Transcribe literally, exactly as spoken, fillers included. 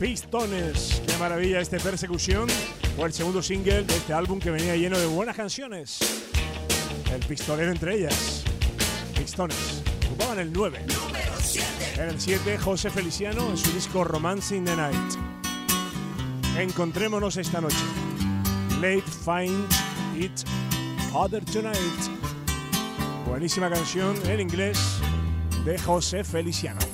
Pistones, qué maravilla este Persecución. Fue el segundo single de este álbum que venía lleno de buenas canciones. El pistolero entre ellas. Pistones. Ocupaban el nueve. Número siete. En el siete, José Feliciano en su disco Romancing the Night. Encontrémonos esta noche. Late Find It Other Tonight. Buenísima canción en inglés de José Feliciano.